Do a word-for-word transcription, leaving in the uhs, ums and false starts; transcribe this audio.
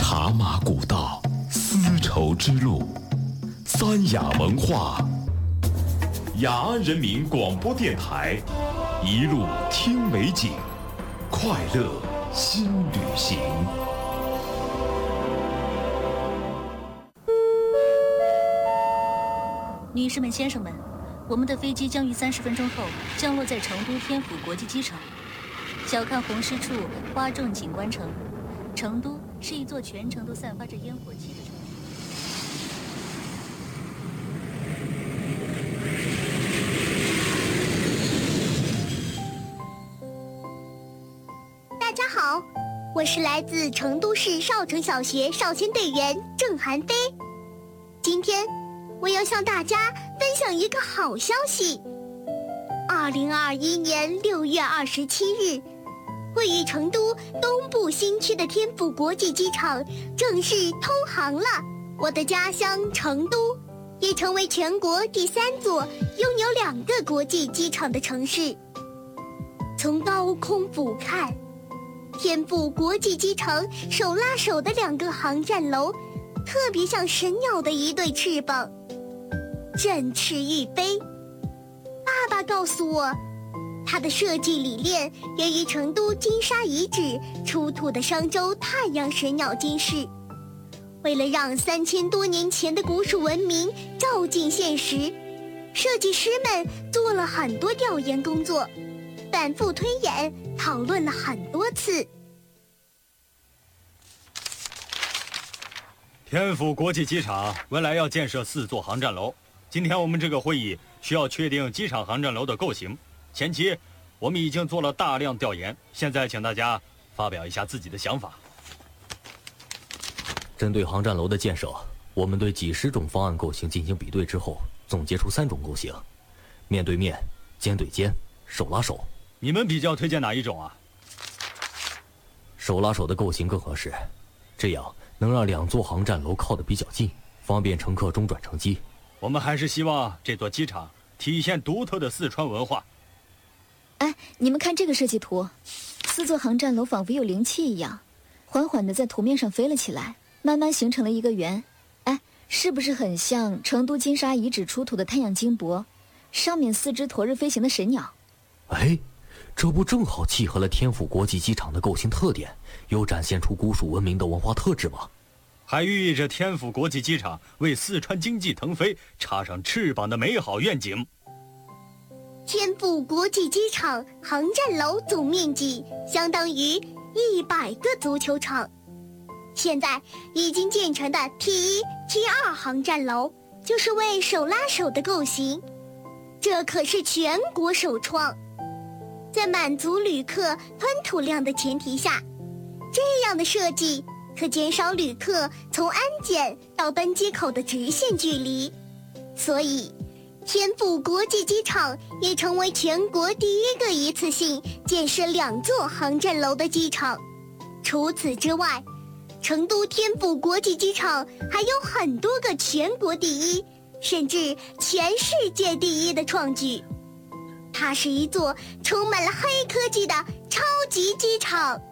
茶马古道，丝绸之路，三雅文化。雅安人民广播电台，一路听美景，快乐新旅行。 女士们、先生们，我们的飞机将于三十分钟后降落在成都天府国际机场。小看红湿处，花重景观城。成都是一座全城都散发着烟火气的城市。 大家好，我是来自成都市少城小学少先队员郑涵飞。今天我要向大家分享一个好消息。二零二一年六月二十七日，位于成都东部新区的天府国际机场正式通航了。我的家乡成都也成为全国第三座拥有两个国际机场的城市。从高空俯瞰，天府国际机场手拉手的两个航站楼，特别像神鸟的一对翅膀，振翅欲飞。爸爸告诉我，它的设计理念源于成都金沙遗址出土的商周太阳神鸟金饰。为了让三千多年前的古蜀文明照进现实，设计师们做了很多调研工作，反复推演，讨论了很多次。 天府国际机场未来要建设四座航站楼，今天我们这个会议需要确定机场航站楼的构型。前期我们已经做了大量调研，现在请大家发表一下自己的想法。 针对航站楼的建设，我们对几十种方案构型进行比对之后，总结出三种构型：面对面、肩对肩、手拉手。 你们比较推荐哪一种啊？ 手拉手的构型更合适，这样能让两座航站楼靠得比较近，方便乘客中转乘机。 我们还是希望这座机场体现独特的四川文化。 哎，你们看这个设计图，四座航站楼仿佛有灵气一样，缓缓地在图面上飞了起来，慢慢形成了一个圆。哎，是不是很像成都金沙遗址出土的太阳金箔，上面四只驮着飞行的神鸟？ 哎，这不正好契合了天府国际机场的构型特点，又展现出古蜀文明的文化特质吗？ 还寓意着天府国际机场为四川经济腾飞插上翅膀的美好愿景。 天府国际机场航站楼总面积相当于一百个足球场，现在已经建成的 T 一、T 二航站楼就是为手拉手的构型，这可是全国首创。在满足旅客吞吐量的前提下，这样的设计可减少旅客从安检到登机口的直线距离，所以天府国际机场也成为全国第一个一次性建设两座航站楼的机场。除此之外，成都天府国际机场还有很多个全国第一，甚至全世界第一的创举。它是一座充满了黑科技的超级机场。